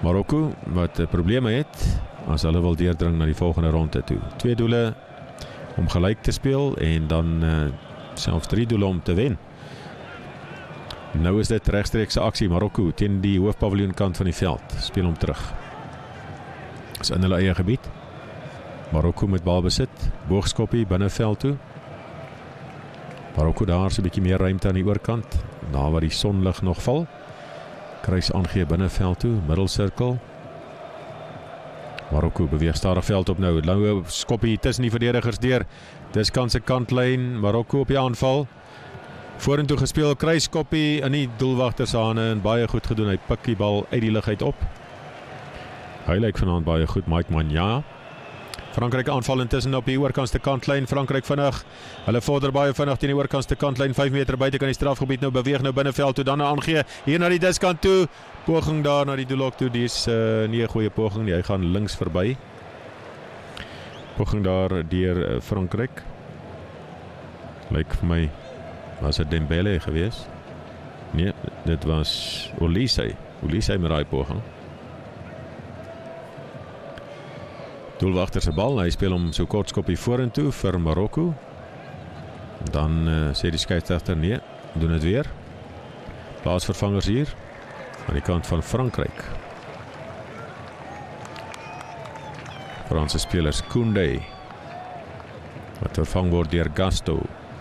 Marokko wat probleme het as hulle wil deurdring na die volgende ronde toe. 2 doele om gelyk te speel en dan selfs 3 doele om te wen. Nou is dit regstreekse aksie. Marokko teen die hoofpaviljoen kant van die veld. Speel hom terug. Is in hulle eie gebied. Marokko met balbesit. Boogskoppie binne veld toe. Marokko daar so 'n bietjie meer ruimte aan die oorkant. Daar waar die sonlig nog val. Kruis aangee binne veld toe. Middelsirkel. Marokko beweeg stadig veld op nou. Lange skoppie tussen die verdedigers deur. Dis kans 'n kantlyn. Marokko op die aanval. Vorentoe gespeel, kruiskoppie in die doelwagter se hande en baie goed gedoen. Hy pik die bal uit die lug uit op. Hy lyk vanaand baie goed, Mike Manja. Frankryk aanval intussen op die oorkantste kantlyn. Frankryk vinnig. Hulle vorder baie vinnig teen die oorkantste kantlyn, 5 meter buite kan die strafgebied nou beweeg nou binneveld toe, dan aangee hier na die diskant toe. Poging daar na die doellok toe. Dis nie 'n goeie poging nie. Hy gaan links verby. Poging daar deur Frankryk. Lyk vir my was dit Dembele geweest? Nee, dit was Olise. Olise met daai poging. Doelwagter se bal, hy speel hom so kort skoppie vorentoe vir Marokko. Dan sê die skeieregter nee, doen dit weer. Plaasvervangers hier aan die kant van Frankryk. Franse spelers Koundé wat vervang word deur Gasto.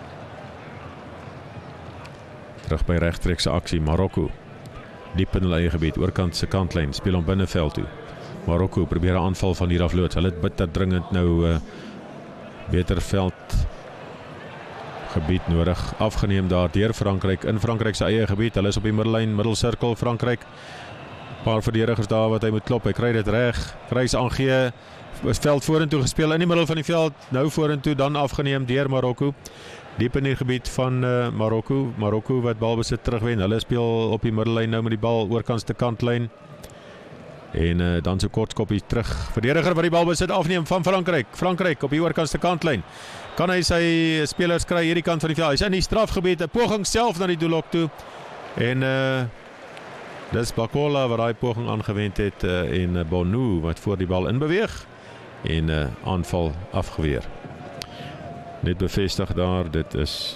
Terug by regstreekse aksie, Marokko. Diep in hulle eie gebied, oorkant se kantlyn, speel hom binneveld toe. Marokko probeer 'n aanval van hier af loods. Hulle het bitter dringend nou beter veld gebied nodig. Afgeneem daar deur Frankryk in Frankryk se eie gebied. Hulle is op die middellyn, middelsirkel Frankryk. Paar verdedigers daar wat hy moet klop. Hy kry dit reg. Kruis aangee. Veld vorentoe gespeel in die middel van die veld. Nou vorentoe dan afgeneem deur Marokko. Diep in die gebied van Marokko. Marokko wat balbesit terugwen. Hulle speel op die middellyn nou met die bal oorkantste kantlyn. En dan so kort skoppie terug. Verdediger wat die bal besit afneem van Frankryk. Frankryk op die oorkantste kantlyn. Kan hy sy spelers kry hierdie kant van die veld? Hy's in die strafgebied. 'n Poging self na die doellok toe. En dis Bakola wat daai poging aangewend het en Bonu wat voor die bal inbeweeg en aanval afgeweer. Net bevestig daar, dit is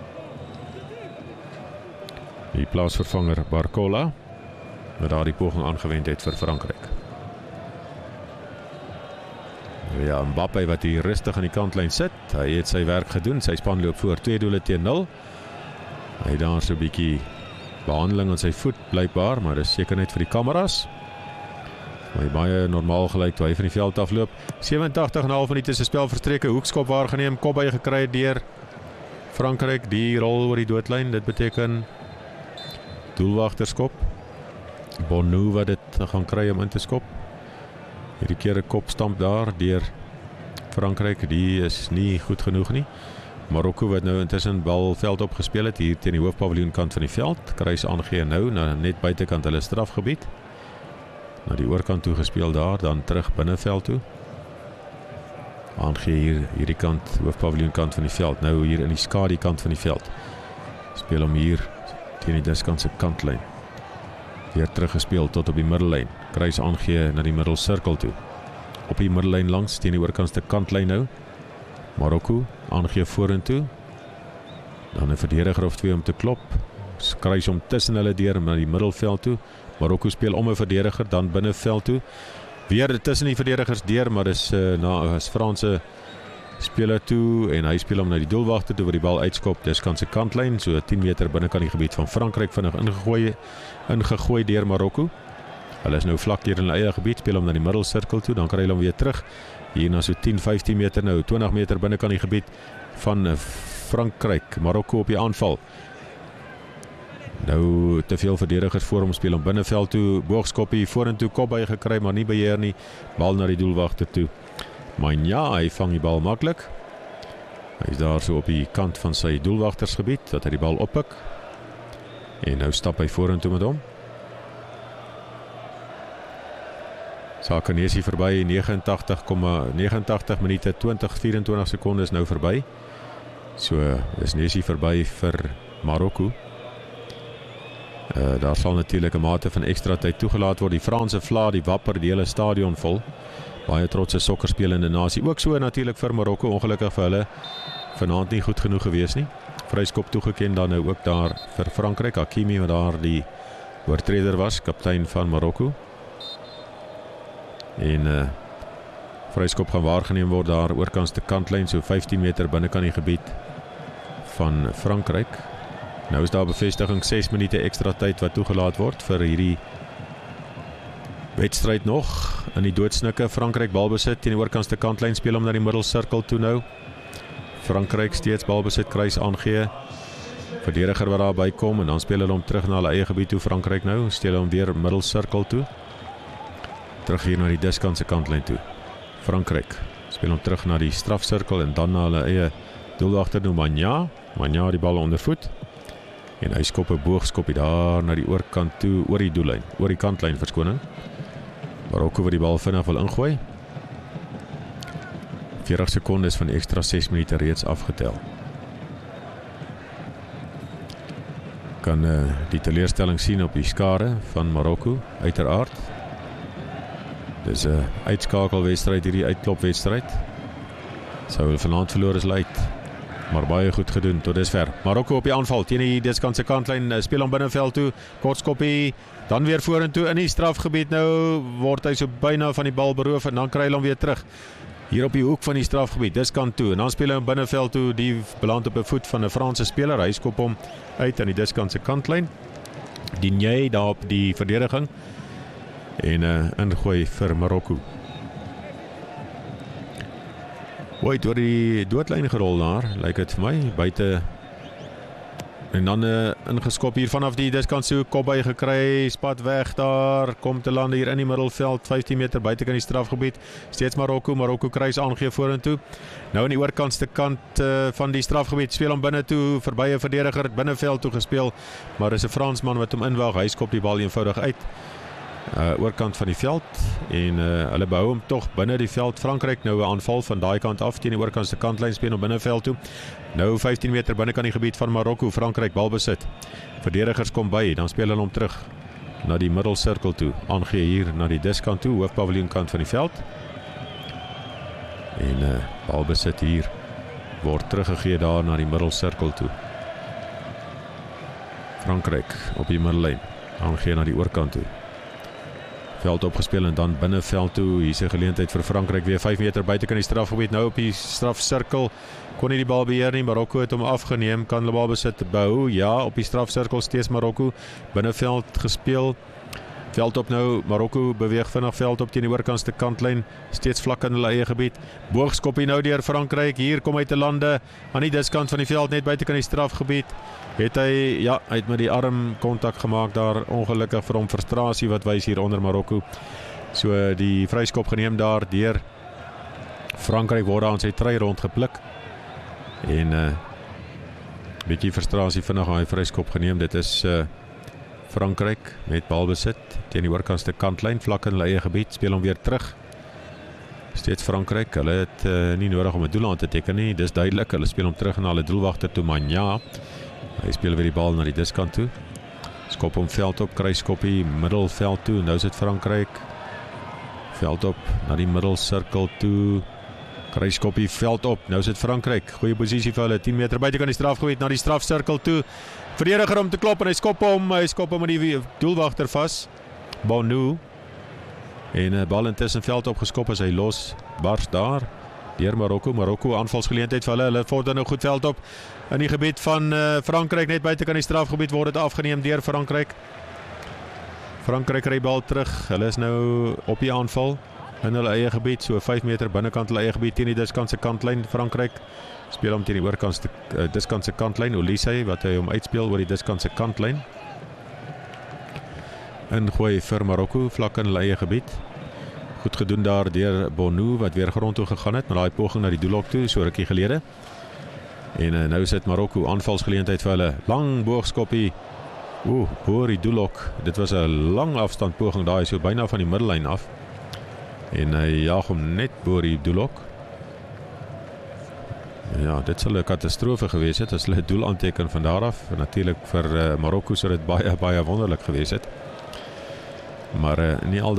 die plaasvervanger Bakola wat daar die poging aangewend het vir Frankryk. Ja, Mbappé wat hier rustig aan die kantlyn sit. Hy het sy werk gedoen. Sy span loop voor 2 doele teen 0. Hy daar so 'n bietjie behandeling aan sy voet blykbaar, maar dis seker net vir die kameras. Hy baie normaal gelyk toe hy van die veld afloop. 87,5 minute se spel verstreke. Hoekskop waargeneem, kopby gekry deur Frankryk. Die rol oor die doodlyn. Dit beteken doelwagterskop. Bonu wat dit gaan kry om in te skop. Hierdie keer 'n kopstamp daar deur Frankryk. Die is nie goed genoeg nie. Marokko wat nou intussen bal veld op gespeel het hier teen die hoofpaviljoen kant van die veld. Kruis aangee nou na net buitekant hulle strafgebied. Na die oorkant toe gespeel daar, dan terug binneveld toe. Aangee hierdie kant, hoofpaviljoen kant van die veld. Nou hier in die skadu kant van die veld. Speel hom hier teen die diskant se kantlyn. Weer teruggespeel tot op die middellyn. Kruis aangee na die middelsirkel toe. Op die middellyn langs teen die oorkantste kantlyn nou. Marokko aangee vorentoe. Dan 'n verdediger of 2 om te klop. Kruis om tussen hulle deur na die middelveld toe. Marokko speel om 'n verdediger dan binneveld toe. Weer tussen die verdedigers deur, maar dis na as Franse speler toe en hy speel hom na die doelwagter toe waar die bal uitskop. Dis kan se kantlyn so 10 meter binne kan die gebied van Frankryk vinnig ingegooi deur Marokko. Hulle is nou vlak deur in hulle eie gebied, speel hom na die middelsirkel toe, dan kry hulle hom weer terug. Hier na so 10-15 meter nou, 20 meter binne kan die gebied van Frankryk. Marokko op die aanval. Nou te veel verdedigers voor hom, speel hom binneveld toe, boogskoppie vorentoe, kopby gekry, maar nie beheer nie. Bal na die doelwagter toe. Manja, hy vang die bal maklik. Hy is daar so op die kant van sy doelwagtersgebied, dat hy die bal oppik. En nou stap hy vorentoe met hom. Sakanesi verby, 89 minute, 20-24 sekondes nou verby. So is Nessie verby vir Marokko. Daar sal natuurlik 'n mate van ekstra tyd toegelaat word. Die Franse vla die wapper die hele stadion vol. Baie trotse sokkerspelende nasie. Ook so natuurlik vir Marokko, ongelukkig vir hulle vanaand nie goed genoeg gewees nie. Vryskop toegeken dan nou ook daar vir Frankryk. Hakimi wat daar die oortreder was, kaptein van Marokko. En vryskop gaan waargeneem word daar oorkants te kantlyn, so 15 meter binnekant die gebied van Frankryk. Nou is daar bevestiging 6 minute ekstra tyd wat toegelaat word vir hierdie wedstryd nog. In die doodsnikke, Frankryk balbesit teen die oorkants te kantlyn, speel hom na die middelsirkel toe nou. Frankryk steeds balbesit, kruis aangee. Verdediger wat daar bykom en dan speel hulle hom terug na hulle eie gebied toe. Frankryk nou, steel hom weer middelsirkel toe. Terug hier na die diskant se kantlyn toe. Frankryk speel hom terug na die strafsirkel en dan na hulle eie doelwagter nou Magna. Magna die bal onder voet. En hy skop 'n boogskopie daar na die oorkant toe, oor die doellyn, oor die kantlyn, verskoning. Marokko wat die bal vinnig wil ingooi. 40 sekondes van die ekstra 6 minute reeds afgetel. Kan die teleurstelling sien op die skare van Marokko, uiteraard. Dis 'n uitskakelwedstryd, hierdie uitklopwedstryd. Sou hulle vanaand verloor is luid. Maar baie goed gedoen tot dusver. Marokko op die aanval teen die diskantse kantlyn, speel hom binneveld toe, kortskoppie, dan weer vorentoe in die strafgebied. Nou word hy so byna van die bal beroof en dan kry hy hom weer terug. Hier op die hoek van die strafgebied, diskant toe en dan speel hy hom binneveld toe, die beland op 'n voet van 'n Franse speler. Hy skop hom uit aan die diskantse kantlyn. Digne daar op die verdediging en ingooi vir Marokko. Ooit door die doodlyn gerol daar, lyk dit vir my, buite. En dan ingeskop hier vanaf die diskant so, kop by gekry, spat weg daar, kom te lande hier in die middelveld, 15 meter buitekant die strafgebied, steeds Marokko kruis aangee vorentoe. Nou in die oorkantste kant van die strafgebied, speel hom binne toe, verby 'n verdediger, het binneveld toe gespeel, maar is 'n Fransman wat hom inwag, hy skop die bal eenvoudig uit. Oorkant van die veld en hulle behou hom tog binne die veld. Frankryk nou 'n aanval van daai kant af teen die oorkantste kantlyn, speel hom binneveld toe. Nou 15 meter binnekant die gebied van Marokko. Frankryk balbesit. Verdedigers kom by, dan speel hulle hom terug na die middelsirkel toe. Aangee hier na die diskant toe, hoofpaviljoenkant van die veld. En balbesit hier word teruggegee daar na die middelsirkel toe. Frankryk op die middellyn, aangee na die oorkant toe. Veld opgespeel en dan binneveld toe. Hier is 'n geleentheid vir Frankryk weer 5 meter buitekant die strafgebied. Nou op die strafsirkel kon nie die bal beheer nie. Marokko het hom afgeneem. Kan hulle bal besit behou? Ja, op die strafsirkel steeds Marokko. Binneveld gespeel. Veld op nou. Marokko beweeg vinnig veld op teen die oorkantste kantlyn. Steeds vlak in hulle eie gebied. Boogskoppie nou deur Frankryk. Hier kom hy te lande aan die diskant van die veld net buitekant die strafgebied. Het hy het met die arm kontak gemaak daar, ongelukkig vir hom frustrasie wat wys hier onder Marokko. So die vryskop geneem daar deur Frankryk, word aan sy try rond gepluk. En bietjie frustrasie vinnig aan hy vryskop geneem. Dit is Frankryk met balbesit teen die oorkantste kantlyn, vlak in hulle eie gebied, speel hom weer terug. Steeds Frankryk, hulle het nie nodig om 'n doel aan te teken nie, dis duidelik, hulle speel hom terug na hulle doelwagter toe Magna. Hy speel weer die bal na die diskant toe. Skop hom veld op, kruiskoppie, middelveld toe. Nou sit Frankryk. Veld op, na die middelsirkel toe. Kruiskoppie, veld op. Nou sit Frankryk. Goeie posisie vir hulle. 10 meter buitekant die strafgebied, na die strafsirkel toe. Verdediger om te klop en hy skop hom met die doelwagter vas. Bonu. En bal intussen veld op geskop as hy los. Bars daar. Deur Marokko aanvalsgeleentheid vir hulle. Hulle vorder nou goed veld op in die gebied van Frankryk, net buitekant die strafgebied word dit afgeneem deur Frankryk. Frankryk ry bal terug. Hulle is nou op die aanval in hulle eie gebied, so 5 meter binnekant hulle eie gebied teen die diskantse kantlyn. Frankryk speel hom teen die oorkantste diskantse kantlyn. Olise wat hy hom uitspeel oor die diskantse kantlyn. Ingooi vir Marokko vlak in hulle eie gebied. Goed gedoen daar deur Bonu wat weer grond toe gegaan het met daai poging na die doelhok toe so rukkie gelede. En nou sit Marokko aanvalsgeleentheid vir hulle. Lang boogskoppie. Boor die doelhok. Dit was 'n lang afstand poging daai so byna van die middellyn af. En hy jaag hom net boor die doelhok. Ja, dit sal 'n katastrofe gewees het as hulle 'n doel aanteken van daar af. Natuurlik vir Marokko sou dit baie wonderlik gewees het. Maar nie al